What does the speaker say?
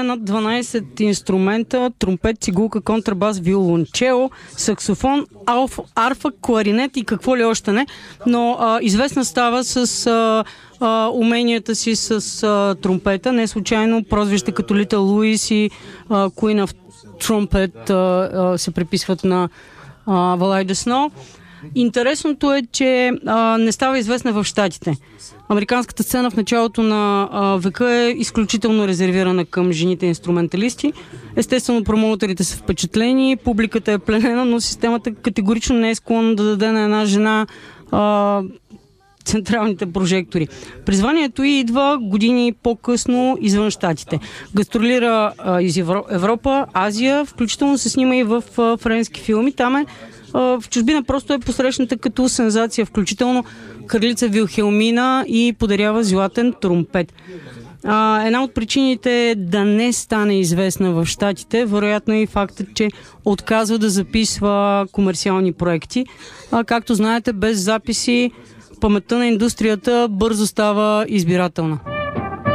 над 12 инструмента: тромпет, цигулка, контрабас, виолончело, саксофон, арфа, кларинет и какво ли още не. Но известна става с уменията си с тромпета. Не случайно прозвище като Little Louis и Queen of Trumpet се приписват на Валай Десно. Интересното е, че не става известна в Щатите. Американската сцена в началото на века е изключително резервирана към жените инструменталисти. Естествено, промоутерите са впечатлени, публиката е пленена, но системата категорично не е склонна да даде на една жена централните прожектори. Призванието ѝ идва години по-късно извън Щатите. Гастролира из Европа, Азия, включително се снима и в френски филми. Там в чужбина просто е посрещната като сензация, включително кралица Вилхелмина и подарява златен тромпет. Една от причините да не стане известна в Щатите, вероятно е и фактът, че отказва да записва комерциални проекти. Както знаете, без записи паметта на индустрията бързо става избирателна.